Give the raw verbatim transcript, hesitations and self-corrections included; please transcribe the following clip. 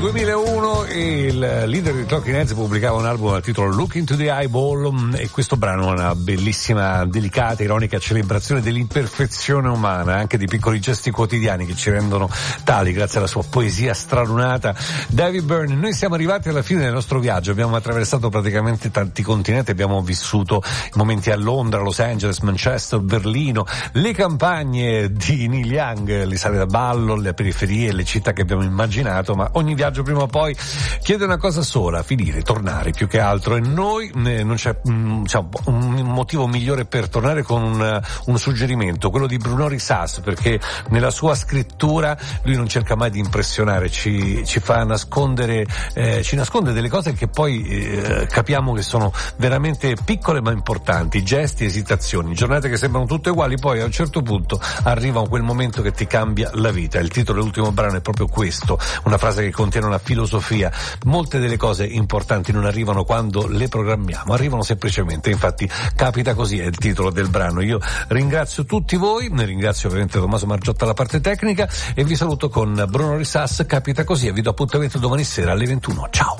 duemilauno il leader di Talking Heads pubblicava un album dal titolo Look into the Eyeball e questo brano è una bellissima, delicata, ironica celebrazione dell'imperfezione umana, anche di piccoli gesti quotidiani che ci rendono tali grazie alla sua poesia stralunata. David Byrne, noi siamo arrivati alla fine del nostro viaggio, abbiamo attraversato praticamente tanti continenti, abbiamo vissuto momenti a Londra, Los Angeles, Manchester, Berlino, le campagne di Neil Young, le sale da ballo, le periferie, le città che abbiamo immaginato, ma ogni viaggio prima o poi chiede una cosa sola: finire, tornare più che altro, e noi eh, non c'è mh, diciamo, un motivo migliore per tornare con un, un suggerimento, quello di Bruno Risas, perché nella sua scrittura lui non cerca mai di impressionare, ci, ci fa nascondere, eh, ci nasconde delle cose che poi eh, capiamo che sono veramente piccole ma importanti, gesti, esitazioni, giornate che sembrano tutte uguali, poi a un certo punto arriva quel momento che ti cambia la vita. Il titolo dell'ultimo brano è proprio questo, una frase che contiene una filosofia. Molte delle cose importanti non arrivano quando le programmiamo, arrivano semplicemente, infatti capita così, è il titolo del brano. Io ringrazio tutti voi, ne ringrazio ovviamente Tommaso Margiotta alla parte tecnica e vi saluto con Bruno Risas, Capita così, e vi do appuntamento domani sera alle ventuno. Ciao!